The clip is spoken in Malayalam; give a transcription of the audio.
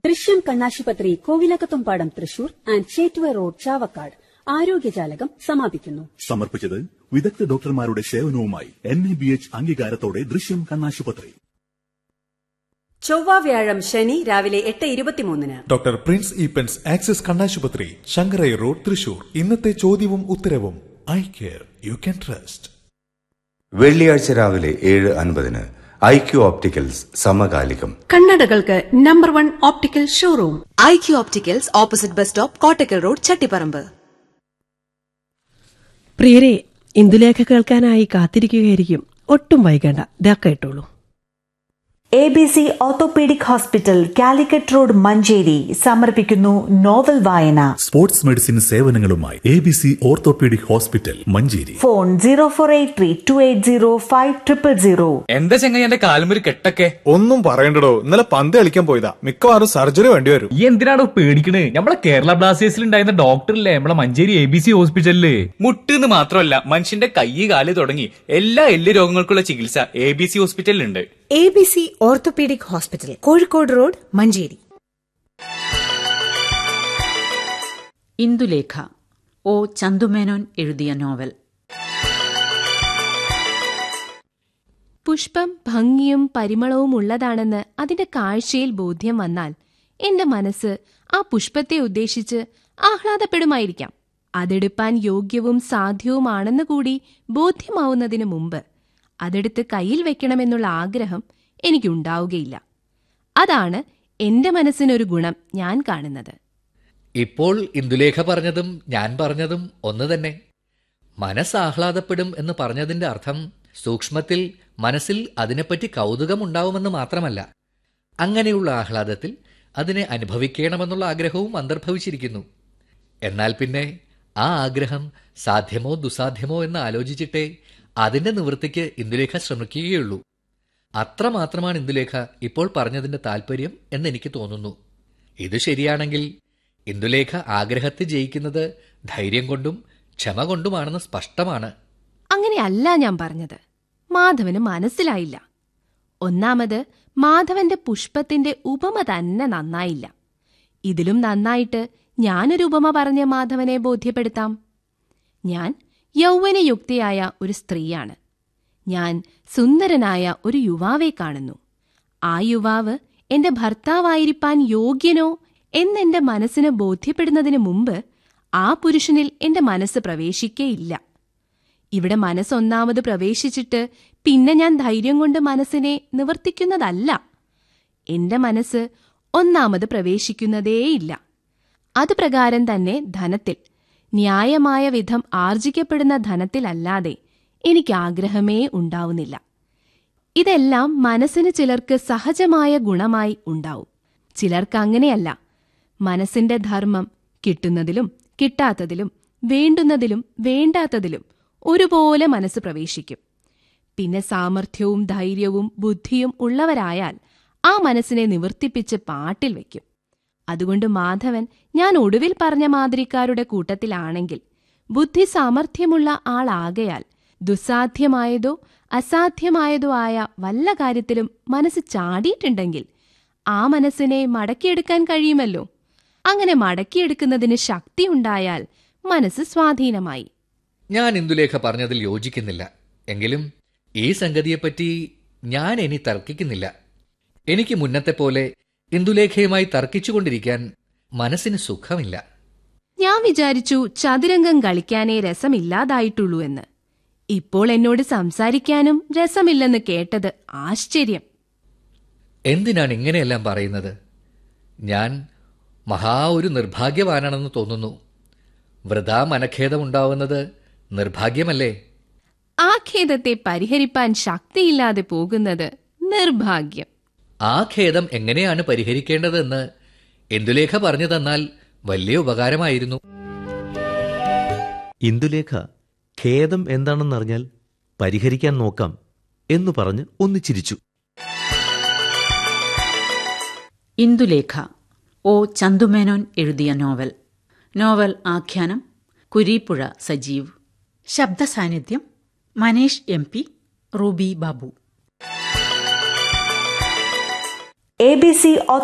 ദൃശ്യം കണ്ണാശുപത്രി കോവിലകത്തുംപാടം തൃശൂർ ആൻഡ് ചേറ്റുവ റോഡ് ചാവക്കാട് ആരോഗ്യജാലകം സമാപിക്കുന്നു. സമർപ്പിച്ചത് വിദഗ്ധ ഡോക്ടർമാരുടെ സേവനവുമായി NABH അംഗീകാരത്തോടെ ദൃശ്യം കണ്ണാശുപത്രി. ചൊവ്വ വ്യാഴം ശനി രാവിലെ 8:23 ഡോക്ടർ പ്രിൻസ് ഈപ്പൻസ് ആക്സിസ് കണ്ണാശുപത്രി ശങ്കരൈ റോഡ് തൃശൂർ. ഇന്നത്തെ ചോദ്യവും ഉത്തരവും eye care you can trust. വെള്ളിയാഴ്ച രാവിലെ 7:50 IQ ഓപ്റ്റിക്കൽസ് സമകാലികം. കണ്ണടകൾക്ക് number 1 optical showroom IQ opticals, opposite bus stop, Kottakkal road, Chattiparamba. പ്രിയരെ, ഇന്ദുലേഖ കേൾക്കാനായി കാത്തിരിക്കുകയായിരിക്കും. ഒട്ടും വൈകണ്ട, ദാ കേട്ടോളൂ. ABC orthopaedic hospital, Calicut road, Manjeri സമർപ്പിക്കുന്നു നോവൽ വായന. Sports medicine സേവനങ്ങളുമായി ABC orthopaedic hospital, Manjeri. Phone 0483280500. എന്താ ചെങ്ങ എന്റെ കാലുമൊരു കെട്ടൊക്കെ? ഒന്നും പറയണ്ടടോ, ഇന്നലെ പന്ത് കളിക്കാൻ പോയതാ. മിക്കവാറും സർജറി വേണ്ടി വരും. ഈ എന്തിനാണോ പേടിക്കണേ? നമ്മളെ കേരള ബ്ലാസ്റ്റേഴ്സിൽ ഉണ്ടായിരുന്ന ഡോക്ടറില്ലേ നമ്മളെ മഞ്ചേരി ABC ഹോസ്പിറ്റലില്. മുട്ടെന്ന് മാത്രമല്ല, മനുഷ്യന്റെ കൈ കാല് തുടങ്ങി എല്ലാ എല്ല് രോഗങ്ങൾക്കുള്ള ചികിത്സ ABC ഹോസ്പിറ്റലിലുണ്ട്. ABC orthopaedic hospital, Kozhikode road, Manjeri. Indulekha O. Chandu Menon എഴുതിയ നോവൽ. പുഷ്പം ഭംഗിയും പരിമളവും ഉള്ളതാണെന്ന് അതിന്റെ കാഴ്ചയിൽ ബോധ്യം വന്നാൽ എന്റെ മനസ്സ് ആ പുഷ്പത്തെ ഉദ്ദേശിച്ച് ആഹ്ലാദപ്പെടുമായിരിക്കാം. അതെടുപ്പാൻ യോഗ്യവും സാധ്യവുമാണെന്ന് കൂടി ബോധ്യമാവുന്നതിനു മുമ്പ് അതെടുത്ത് കയ്യിൽ വെക്കണമെന്നുള്ള ആഗ്രഹം എനിക്കുണ്ടാവുകയില്ല. അതാണ് എന്റെ മനസ്സിനൊരു ഗുണം ഞാൻ കാണുന്നത്. ഇപ്പോൾ ഇന്ദുലേഖ പറഞ്ഞതും ഞാൻ പറഞ്ഞതും ഒന്ന് തന്നെ. മനസ്സാഹ്ലാദപ്പെടും എന്ന് പറഞ്ഞതിന്റെ അർത്ഥം സൂക്ഷ്മത്തിൽ മനസ്സിൽ അതിനെപ്പറ്റി കൗതുകമുണ്ടാവുമെന്ന് മാത്രമല്ല, അങ്ങനെയുള്ള ആഹ്ലാദത്തിൽ അതിനെ അനുഭവിക്കണമെന്നുള്ള ആഗ്രഹവും അന്തർഭവിച്ചിരിക്കുന്നു. എന്നാൽ പിന്നെ ആ ആഗ്രഹം സാധ്യമോ ദുസാധ്യമോ എന്ന് ആലോചിച്ചിട്ടേ അതിന്റെ നിവൃത്തിക്ക് ഇന്ദുലേഖ ശ്രമിക്കുകയുള്ളൂ. അത്രമാത്രമാണ് ഇന്ദുലേഖ ഇപ്പോൾ പറഞ്ഞതിന്റെ താല്പര്യം എന്നെനിക്ക് തോന്നുന്നു. ഇത് ശരിയാണെങ്കിൽ ഇന്ദുലേഖ ആഗ്രഹത്തെ ജയിക്കുന്നത് ധൈര്യം കൊണ്ടും ക്ഷമ കൊണ്ടുമാണെന്ന് സ്പഷ്ടമാണ്. അങ്ങനെയല്ല ഞാൻ പറഞ്ഞത്. മാധവന് മനസ്സിലായില്ല. ഒന്നാമത്, മാധവന്റെ പുഷ്പത്തിന്റെ ഉപമ തന്നെ നന്നായില്ല. ഇതിലും നന്നായിട്ട് ഞാനൊരു ഉപമ പറഞ്ഞ് മാധവനെ ബോധ്യപ്പെടുത്താം. ഞാൻ യൗവനയുക്തിയായ ഒരു സ്ത്രീയാണ്. ഞാൻ സുന്ദരനായ ഒരു യുവാവെ കാണുന്നു. ആ യുവാവ് എന്റെ ഭർത്താവായിരിക്കാൻ യോഗ്യനോ എന്നെന്റെ മനസ്സിന് ബോധ്യപ്പെടുന്നതിന് മുമ്പ് ആ പുരുഷനിൽ എന്റെ മനസ്സ് പ്രവേശിക്കേയില്ല. ഇവിടെ മനസ്സൊന്നാമത് പ്രവേശിച്ചിട്ട് പിന്നെ ഞാൻ ധൈര്യം കൊണ്ട് മനസ്സിനെ നിവർത്തിക്കുന്നതല്ല. എന്റെ മനസ്സ് ഒന്നാമത് പ്രവേശിക്കുന്നതേയില്ല. അതുപ്രകാരം തന്നെ ധനത്തിൽ, ന്യായമായ വിധം ആർജിക്കപ്പെടുന്ന ധനത്തിലല്ലാതെ എനിക്ക് ആഗ്രഹമേ ഉണ്ടാവുന്നില്ല. ഇതെല്ലാം മനസ്സിന് ചിലർക്ക് സഹജമായ ഗുണമായി ഉണ്ടാവും, ചിലർക്ക് അങ്ങനെയല്ല. മനസ്സിന്റെ ധർമ്മം കിട്ടുന്നതിലും കിട്ടാത്തതിലും വേണ്ടുന്നതിലും വേണ്ടാത്തതിലും ഒരുപോലെ മനസ്സ് പ്രവേശിക്കും. പിന്നെ സാമർഥ്യവും ധൈര്യവും ബുദ്ധിയും ഉള്ളവരായാൽ ആ മനസ്സിനെ നിവർത്തിപ്പിച്ച് പാട്ടിൽ വയ്ക്കും. അതുകൊണ്ട് മാധവൻ ഞാൻ ഒടുവിൽ പറഞ്ഞ മാതിരിക്കാരുടെ കൂട്ടത്തിലാണെങ്കിൽ, ബുദ്ധി സാമർഥ്യമുള്ള ആളാകയാൽ ദുസ്സാധ്യമായതോ അസാധ്യമായതോ ആയ വല്ല കാര്യത്തിലും മനസ്സ് ചാടിയിട്ടുണ്ടെങ്കിൽ ആ മനസ്സിനെ മടക്കിയെടുക്കാൻ കഴിയുമല്ലോ. അങ്ങനെ മടക്കിയെടുക്കുന്നതിന് ശക്തിയുണ്ടായാൽ മനസ്സ് സ്വാധീനമായി. ഞാൻ ഇന്ദുലേഖ പറഞ്ഞതിൽ യോജിക്കുന്നില്ല. എങ്കിലും ഈ സംഗതിയെപ്പറ്റി ഞാൻ ഇനി തർക്കിക്കുന്നില്ല. എനിക്ക് മുന്നത്തെ പോലെ ഇന്ദുലേഖയുമായി തർക്കിച്ചുകൊണ്ടിരിക്കാൻ മനസ്സിന് സുഖമില്ല. ഞാൻ വിചാരിച്ചു ചതുരംഗം കളിക്കാനേ രസമില്ലാതായിട്ടുള്ളൂ എന്ന്. ഇപ്പോൾ എന്നോട് സംസാരിക്കാനും രസമില്ലെന്ന് കേട്ടത് ആശ്ചര്യം. എന്തിനാണ് ഇങ്ങനെയെല്ലാം പറയുന്നത്? ഞാൻ ഒരു നിർഭാഗ്യവാനാണെന്ന് തോന്നുന്നു. വൃഥാ മനഖേദമുണ്ടാവുന്നത് നിർഭാഗ്യമല്ലേ? ആ ഖേദത്തെ പരിഹരിപ്പാൻ ശക്തിയില്ലാതെ പോകുന്നത് നിർഭാഗ്യം. ആ ഖേദം എങ്ങനെയാണ് പരിഹരിക്കേണ്ടതെന്ന് ഇന്ദുലേഖ പറഞ്ഞു തന്നാൽ വലിയ ഉപകാരമായിരുന്നു. ഇന്ദുലേഖ ഖേദം എന്താണെന്നറിഞ്ഞാൽ പരിഹരിക്കാൻ നോക്കാം എന്നു പറഞ്ഞ് ഒന്ന് ചിരിച്ചു. ഇന്ദുലേഖ O. ചന്തുമേനോൻ എഴുതിയ നോവൽ. നോവൽ ആഖ്യാനം Kureepuzha Sajeev. ശബ്ദസാന്നിധ്യം Manesh MP, Ruby Babu. ABC